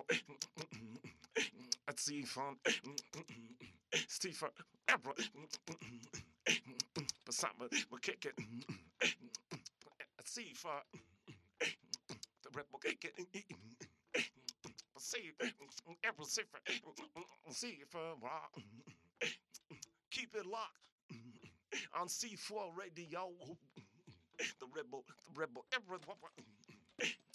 rebel. Let's see fun. Steve ever. But something will kick it. Let's see for the rebel kick it. See ever see for keep it locked on C4 radio. The rebel, everyone.